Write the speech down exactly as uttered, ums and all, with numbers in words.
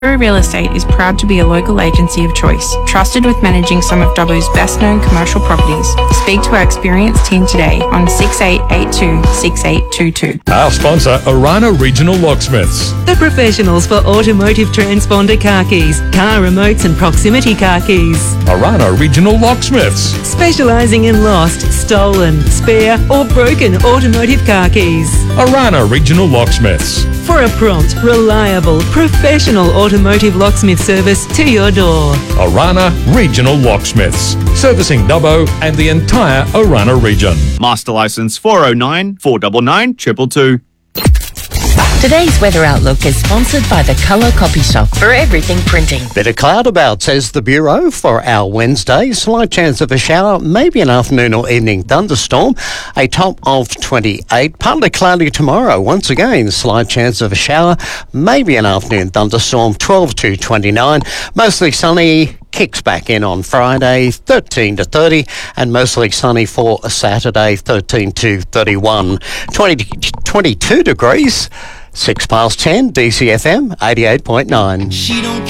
Biro Real Estate is proud to be a local agency of choice, trusted with managing some of Dubbo's best-known commercial properties. Speak to our experienced team today on six eight eight two, six eight two two. Our sponsor, Orana Regional Locksmiths. The professionals for automotive transponder car keys, car remotes and proximity car keys. Orana Regional Locksmiths. Specialising in lost, stolen, spare or broken automotive car keys. Orana Regional Locksmiths. For a prompt, reliable, professional automotive locksmith service to your door. Orana Regional Locksmiths. Servicing Dubbo and the entire Orana region. Master Licence four oh nine, four nine nine, two two two. Today's weather outlook is sponsored by the Colour Copy Shop for everything printing. Bit of cloud about, says the Bureau, for our Wednesday. Slight chance of a shower, maybe an afternoon or evening thunderstorm. A top of twenty-eight. Partly cloudy tomorrow. Once again, slight chance of a shower, maybe an afternoon thunderstorm, twelve to twenty-nine. Mostly sunny. Kicks back in on Friday, thirteen to thirty, and mostly sunny for a Saturday, thirteen to thirty-one. twenty, twenty-two degrees, six past ten, D C F M eighty-eight point nine. She don't